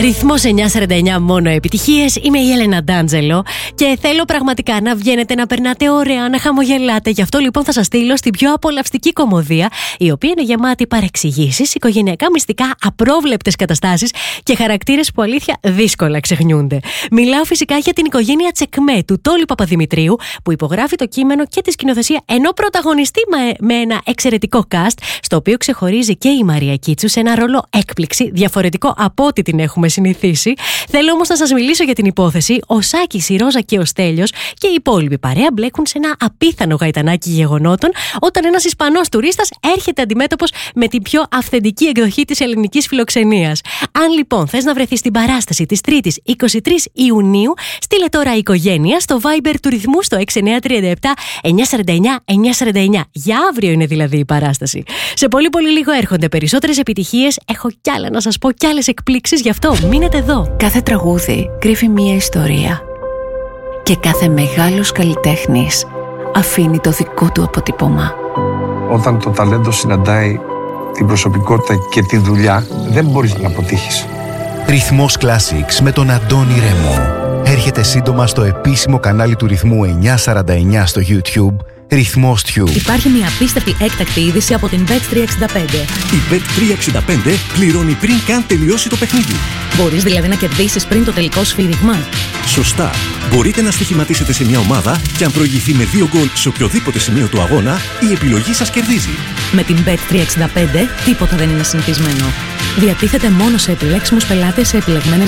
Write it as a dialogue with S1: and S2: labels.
S1: Ρυθμός 949, μόνο επιτυχίες. Είμαι η Έλενα Ντάντζελο και θέλω πραγματικά να βγαίνετε, να περνάτε ωραία, να χαμογελάτε. Γι' αυτό λοιπόν θα σας στείλω στην πιο απολαυστική κωμωδία, η οποία είναι γεμάτη παρεξηγήσεις, οικογενειακά μυστικά, απρόβλεπτες καταστάσεις και χαρακτήρες που αλήθεια δύσκολα ξεχνιούνται. Μιλάω φυσικά για την οικογένεια Τσεκμέ του Τόλι Παπαδημητρίου, που υπογράφει το κείμενο και τη σκηνοθεσία, ενώ πρωταγωνιστεί με ένα εξαιρετικό cast, στο οποίο ξεχωρίζει και η Μαρία Κίτσου σε ένα ρόλο έκπληξη, διαφορετικό από ό,τι την έχουμε συνηθίσει. Θέλω όμως να σας μιλήσω για την υπόθεση. Ο Σάκης, η Ρόζα και ο Στέλιος και οι υπόλοιποι παρέα μπλέκουν σε ένα απίθανο γαϊτανάκι γεγονότων, όταν ένας Ισπανός τουρίστας έρχεται αντιμέτωπος με την πιο αυθεντική εκδοχή της ελληνικής φιλοξενίας. Αν λοιπόν θες να βρεθείς στην παράσταση της 3ης 23 Ιουνίου, στείλε τώρα οικογένεια στο Viber του ρυθμού στο 6937 949 949. Για αύριο είναι δηλαδή η παράσταση. Σε πολύ λίγο έρχονται περισσότερες επιτυχίες. Έχω κι άλλα να σας πω, κι άλλες εκπλήξεις, γι' αυτό μείνετε εδώ.
S2: Κάθε τραγούδι κρύβει μία ιστορία και κάθε μεγάλος καλλιτέχνης αφήνει το δικό του αποτύπωμα.
S3: Όταν το ταλέντο συναντάει την προσωπικότητα και τη δουλειά, δεν μπορείς να αποτύχεις.
S4: Ρυθμός Classics με τον Αντώνη Ρέμο. Έρχεται σύντομα στο επίσημο κανάλι του Ρυθμού 949 στο YouTube. Ρυθμός Tube.
S5: Υπάρχει μια απίστευτη έκτακτη είδηση από την Bet365.
S6: Η Bet365 πληρώνει πριν καν τελειώσει το παιχνίδι.
S5: Μπορείς δηλαδή να κερδίσεις πριν το τελικό σφύριγμα.
S6: Σωστά. Μπορείτε να στοιχηματίσετε σε μια ομάδα και αν προηγηθεί με 2 γκολ σε οποιοδήποτε σημείο του αγώνα, η επιλογή σας κερδίζει.
S5: Με την Bet365 τίποτα δεν είναι συνηθισμένο. Διατίθεται μόνο σε επιλέξιμους πελάτες σε επιλεγμένες